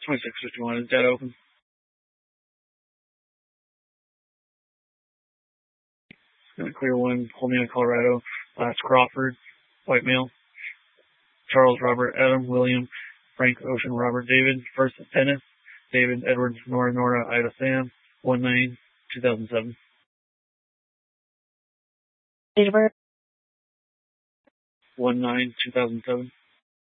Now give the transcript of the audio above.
2651. Is data open? Clear one. Holmena, Colorado. Last Crawford. White male. Charles Robert Adam William Frank Ocean Robert David. First Dennis David Edwards Nora Ida Sam. 1/9/2007. Date of birth? 1/9/2007.